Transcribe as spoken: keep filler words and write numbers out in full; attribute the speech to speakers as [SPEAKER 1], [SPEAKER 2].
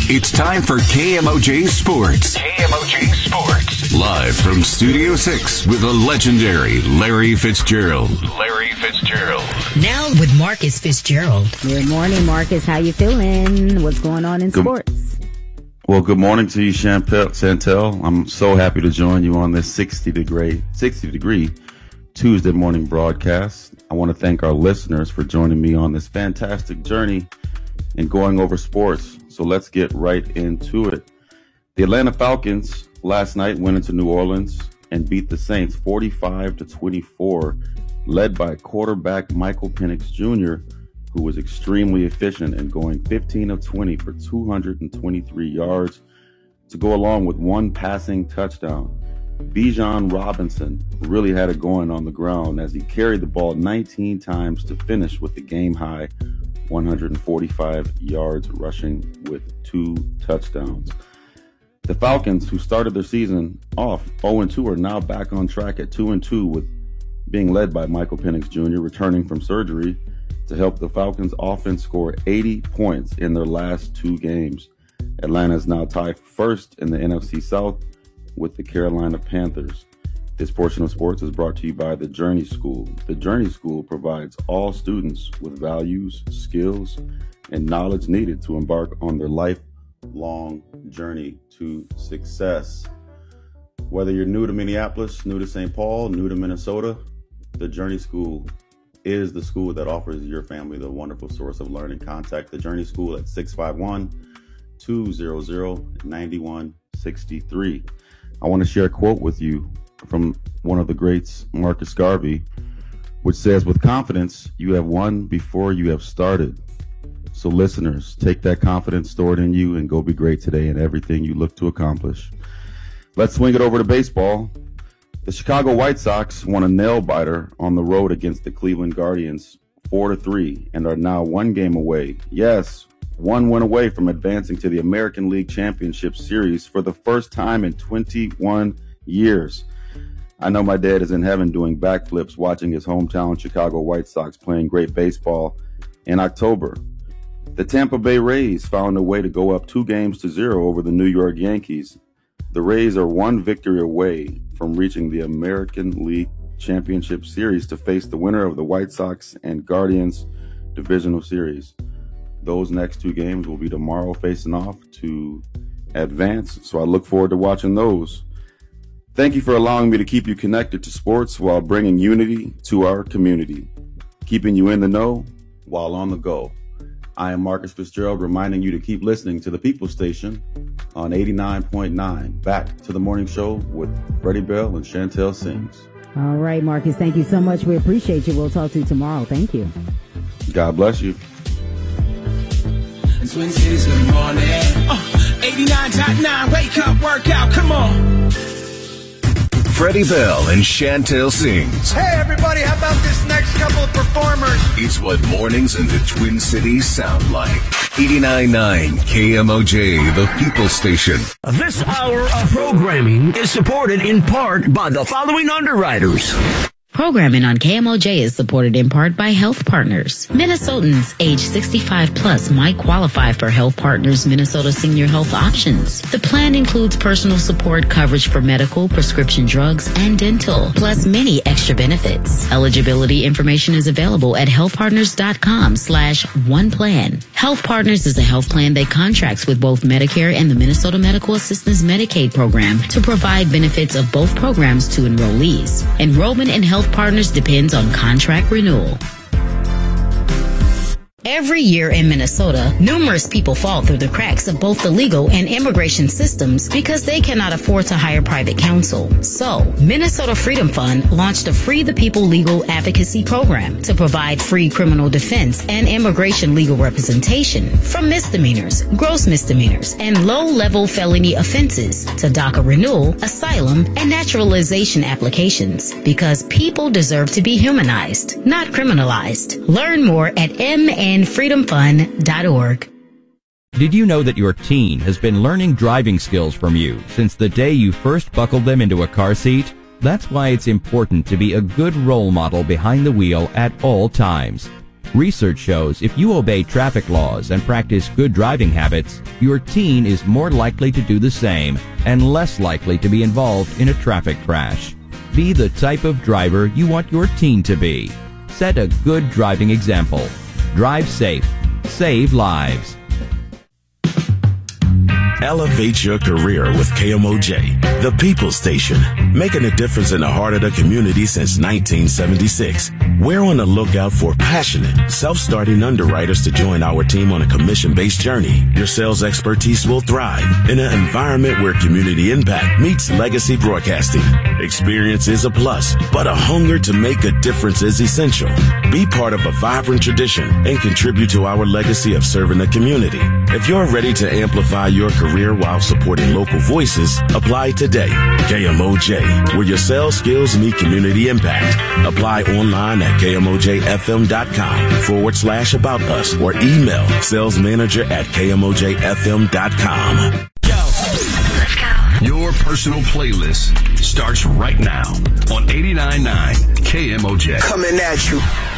[SPEAKER 1] It's time for K M O J Sports. K M O J Sports. Live from Studio six with the legendary Larry Fitzgerald. Larry Fitzgerald.
[SPEAKER 2] Now with Marcus Fitzgerald.
[SPEAKER 3] Good morning, Marcus. How you feeling? What's going on in
[SPEAKER 4] good,
[SPEAKER 3] sports?
[SPEAKER 4] Well, good morning to you, Chantel. I'm so happy to join you on this sixty degree, sixty degree Tuesday morning broadcast. I want to thank our listeners for joining me on this fantastic journey in going over sports. So let's get right into it. The Atlanta Falcons last night went into New Orleans and beat the Saints forty-five to twenty-four, led by quarterback Michael Penix Junior, who was extremely efficient in going fifteen of twenty for two hundred twenty-three yards to go along with one passing touchdown. Bijan Robinson really had it going on the ground as he carried the ball nineteen times to finish with the game-high one hundred forty-five yards rushing with two touchdowns. The Falcons, who started their season off oh and two, are now back on track at two and two, with being led by Michael Penix Junior returning from surgery to help the Falcons offense score eighty points in their last two games. Atlanta is now tied first in the N F C South with the Carolina Panthers. This portion of sports is brought to you by the Journey School. The Journey School provides all students with values, skills, and knowledge needed to embark on their lifelong journey to success. Whether you're new to Minneapolis, new to Saint Paul, new to Minnesota, the Journey School is the school that offers your family the wonderful source of learning. Contact the Journey School at six five one, two hundred, nine one six three. I want to share a quote with you from one of the greats, Marcus Garvey, which says, "With confidence, you have won before you have started." So listeners, take that confidence stored in you and go be great today in everything you look to accomplish. Let's swing it over to baseball. The Chicago White Sox won a nail-biter on the road against the Cleveland Guardians four to three and are now one game away. Yes, one win away from advancing to the American League Championship Series for the first time in twenty-one years. I know my dad is in heaven doing backflips watching his hometown Chicago White Sox playing great baseball in October. The Tampa Bay Rays found a way to go up two games to zero over the New York Yankees. The Rays are one victory away from reaching the American League Championship Series to face the winner of the White Sox and Guardians Divisional Series. Those next two games will be tomorrow facing off to advance, so I look forward to watching those. Thank you for allowing me to keep you connected to sports while bringing unity to our community, keeping you in the know while on the go. I am Marcus Fitzgerald, reminding you to keep listening to the People Station on eighty-nine point nine. Back to the morning show with Freddie Bell and Chantel Sings.
[SPEAKER 3] All right, Marcus, thank you so much. We appreciate you. We'll talk to you tomorrow. Thank you.
[SPEAKER 4] God bless you.
[SPEAKER 5] Twin Cities, good morning. Uh, eighty-nine point nine, wake up, workout, come on.
[SPEAKER 1] Freddie Bell and Chantel Sings.
[SPEAKER 6] Hey, everybody, how about this next couple of performers?
[SPEAKER 1] It's what mornings in the Twin Cities sound like. eighty-nine point nine K M O J, the People Station.
[SPEAKER 7] This hour of programming is supported in part by the following underwriters.
[SPEAKER 2] Programming on K M O J is supported in part by Health Partners. Minnesotans age sixty-five plus might qualify for Health Partners Minnesota Senior Health Options. The plan includes personal support coverage for medical, prescription drugs, and dental, plus many extra benefits. Eligibility information is available at healthpartners.com slash one plan. Health Partners is a health plan that contracts with both Medicare and the Minnesota Medical Assistance Medicaid program to provide benefits of both programs to enrollees. Enrollment in Health Partners depends on contract renewal. Every year in Minnesota, numerous people fall through the cracks of both the legal and immigration systems because they cannot afford to hire private counsel. So, Minnesota Freedom Fund launched a Free the People legal advocacy program to provide free criminal defense and immigration legal representation from misdemeanors, gross misdemeanors, and low-level felony offenses to DACA renewal, asylum, and naturalization applications, because people deserve to be humanized, not criminalized. Learn more at m n freedom fund dot org.
[SPEAKER 8] Did you know that your teen has been learning driving skills from you since the day you first buckled them into a car seat? That's why it's important to be a good role model behind the wheel at all times. Research shows if you obey traffic laws and practice good driving habits, your teen is more likely to do the same and less likely to be involved in a traffic crash. Be the type of driver you want your teen to be. Set a good driving example. Drive safe. Save lives.
[SPEAKER 9] Elevate your career with K M O J, the People's Station, making a difference in the heart of the community since nineteen seventy-six. We're on the lookout for passionate, self-starting underwriters to join our team on a commission-based journey. Your sales expertise will thrive in an environment where community impact meets legacy broadcasting. Experience is a plus, but a hunger to make a difference is essential. Be part of a vibrant tradition and contribute to our legacy of serving the community. If you're ready to amplify your career while supporting local voices, apply today. K M O J, where your sales skills meet community impact. Apply online at K M O J F M dot com forward slash about us or email sales manager at K M O J F M dot com.
[SPEAKER 1] Your personal playlist starts right now on eighty-nine point nine K M O J.
[SPEAKER 6] Coming at you.